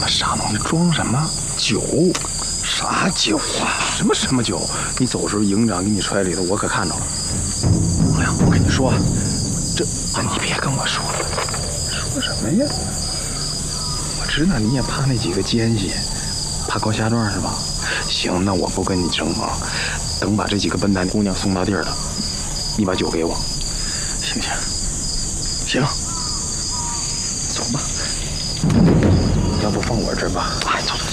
傻东西，装什么酒？啥酒啊？什么酒？你走时候营长给你揣里头，我可看着了。哎呀，我跟你说，这你别跟我说了，说什么呀？我知道你也怕那几个奸细，怕高下状是吧？行，那我不跟你争啊。等把这几个笨蛋姑娘送到地儿了，你把酒给我。行，走吧。要不放我这儿吧？哎，走。